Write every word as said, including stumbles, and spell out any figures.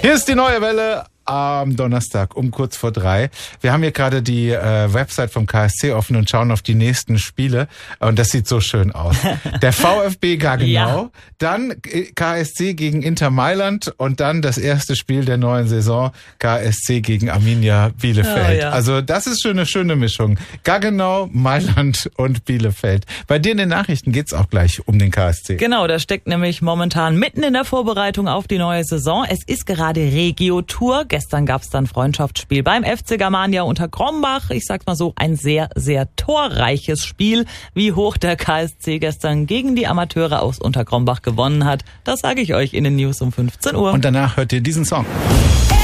Hier ist die neue Welle am Donnerstag um kurz vor drei. Wir haben hier gerade die äh, Website vom K S C offen und schauen auf die nächsten Spiele. Und das sieht so schön aus. Der VfB Gaggenau, ja. Dann K S C gegen Inter Mailand und dann das erste Spiel der neuen Saison, K S C gegen Arminia Bielefeld. Oh, ja. Also das ist schon eine schöne Mischung. Gaggenau, Mailand und Bielefeld. Bei dir in den Nachrichten geht's auch gleich um den K S C. Genau, der steckt nämlich momentan mitten in der Vorbereitung auf die neue Saison. Es ist gerade Regio-Tour. Gestern gab es dann Freundschaftsspiel beim F C Germania unter Krombach. Ich sag's mal so, ein sehr, sehr torreiches Spiel. Wie hoch der K S C gestern gegen die Amateure aus Unterkrombach gewonnen hat, das sage ich euch in den News um fünfzehn Uhr. Und danach hört ihr diesen Song.